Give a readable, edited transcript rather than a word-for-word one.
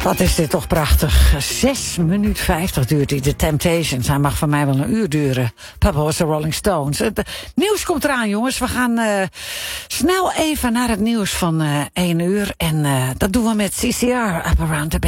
Wat is dit toch prachtig. 6 minuten 50 duurt die. The Temptations. Hij mag van mij wel een uur duren. Papa was de Rolling Stones. Het nieuws komt eraan, jongens. We gaan snel even naar het nieuws van 1 uur. En dat doen we met CCR. Up Around the